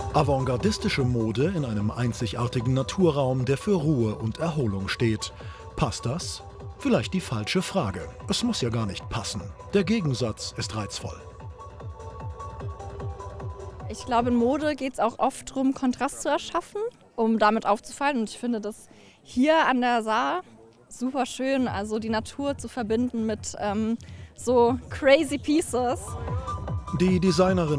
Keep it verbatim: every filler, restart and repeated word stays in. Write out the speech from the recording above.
Avantgardistische Mode in einem einzigartigen Naturraum, der für Ruhe und Erholung steht. Passt das? Vielleicht die falsche Frage. Es muss ja gar nicht passen. Der Gegensatz ist reizvoll. Ich glaube, in Mode geht es auch oft darum, Kontrast zu erschaffen, um damit aufzufallen. Und ich finde das hier an der Saar super schön, also die Natur zu verbinden mit ähm, so crazy pieces. Die Designerin